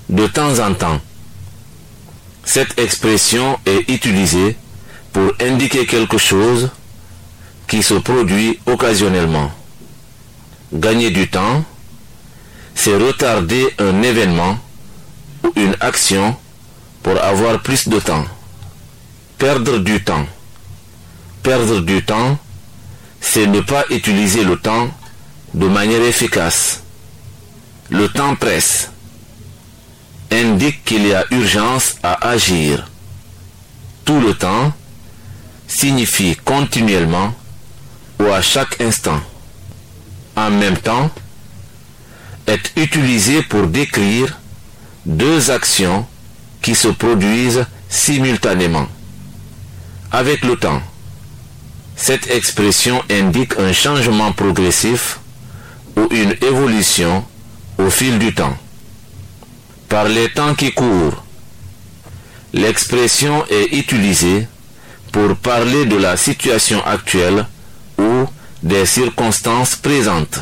de temps en temps. Cette expression est utilisée pour indiquer quelque chose qui se produit occasionnellement. Gagner du temps, c'est retarder un événement ou une action pour avoir plus de temps. Perdre du temps. Perdre du temps, c'est ne pas utiliser le temps de manière efficace. Le temps presse, indique qu'il y a urgence à agir. Tout le temps signifie continuellement ou à chaque instant. En même temps, est utilisé pour décrire deux actions qui se produisent simultanément. Avec le temps, cette expression indique un changement progressif ou une évolution au fil du temps. Par les temps qui courent, l'expression est utilisée pour parler de la situation actuelle ou des circonstances présentes.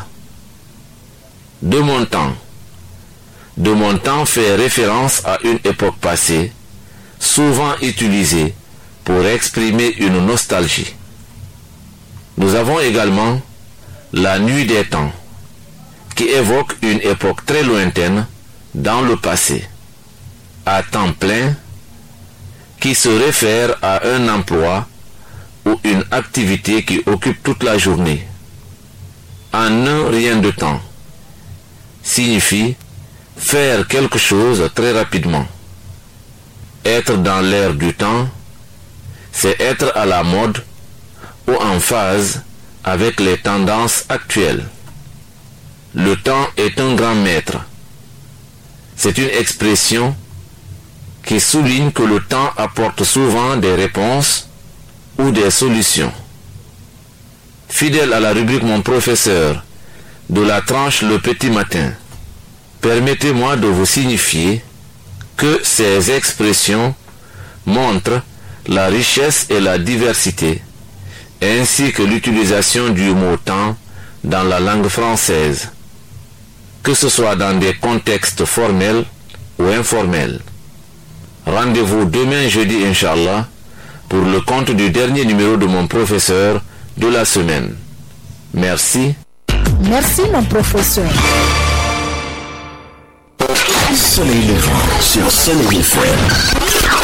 De mon temps. De mon temps fait référence à une époque passée, souvent utilisée pour exprimer une nostalgie. Nous avons également la nuit des temps, qui évoque une époque très lointaine dans le passé. À temps plein, qui se réfère à un emploi ou une activité qui occupe toute la journée. En un rien de temps signifie faire quelque chose très rapidement. Être dans l'air du temps, c'est être à la mode ou en phase avec les tendances actuelles. Le temps est un grand maître. C'est une expression qui souligne que le temps apporte souvent des réponses ou des solutions. Fidèle à la rubrique Mon professeur de la tranche Le Petit Matin, permettez-moi de vous signifier que ces expressions montrent la richesse et la diversité, ainsi que l'utilisation du mot temps dans la langue française, que ce soit dans des contextes formels ou informels. Rendez-vous demain jeudi, Inch'Allah, pour le compte du dernier numéro de Mon professeur de la semaine. Merci. Merci, mon professeur. Soleil levant sur Soleil FM.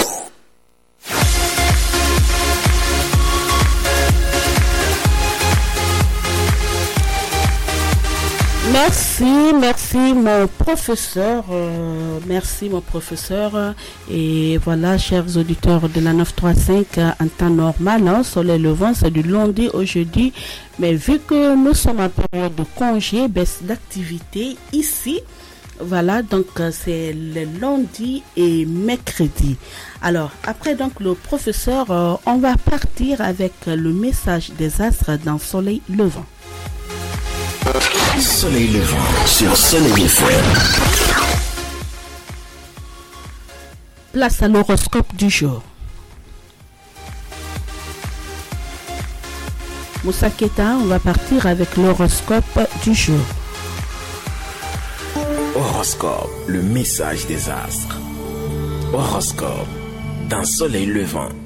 Merci mon professeur. Merci mon professeur. Et voilà, chers auditeurs de la 935 en temps normal, hein, Soleil levant, c'est du lundi au jeudi. Mais vu que nous sommes en période de congé, baisse d'activité ici, voilà, donc c'est le lundi et mercredi. Alors, après donc le professeur, on va partir avec le message des astres dans Soleil levant. Soleil levant sur Soleil FM. Place à l'horoscope du jour. Moussa Keta, on va partir avec l'horoscope du jour. Horoscope, le message des astres. Horoscope dans Soleil levant.